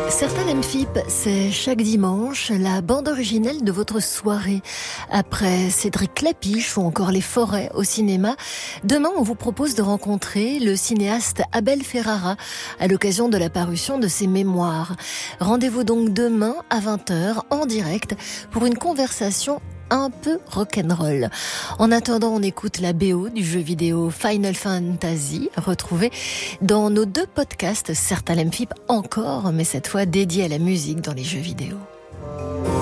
Certains l'AMFIP, c'est chaque dimanche la bande originelle de votre soirée. Après Cédric Clapiche ou encore Les Forêts au cinéma, demain on vous propose de rencontrer le cinéaste Abel Ferrara à l'occasion de la parution de ses mémoires. Rendez-vous donc demain à 20h en direct pour une conversation un peu rock'n'roll. En attendant, on écoute la BO du jeu vidéo Final Fantasy, retrouvée dans nos 2 podcasts, Certains l'AMFIP encore, mais cette fois dédiés à la musique dans les jeux vidéo.